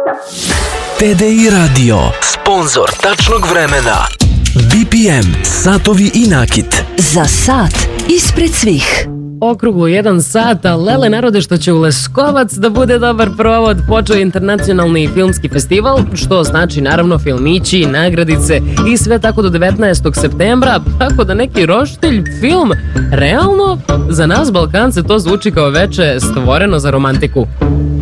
TDI Radio, sponzor tačnog vremena. BPM, satovi i nakit. Za sat ispred svih. Okruglo 1 sat, a lele narode što će u Leskovac da bude dobar provod, počeo je internacionalni filmski festival, što znači naravno filmići, nagradice i sve tako do 19. septembra, tako da neki roštilj, film, realno, za nas Balkance to zvuči kao veče stvoreno za romantiku.